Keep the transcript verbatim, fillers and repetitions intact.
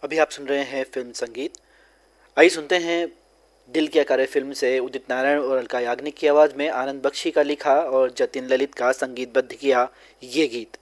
अभी आप सुन रहे हैं फिल्म संगीत। आइए सुनते हैं दिल क्या करे फिल्म से उदित नारायण और अलका याग्निक की आवाज़ में आनंद बख्शी का लिखा और जतिन ललित का संगीतबद्ध किया ये गीत।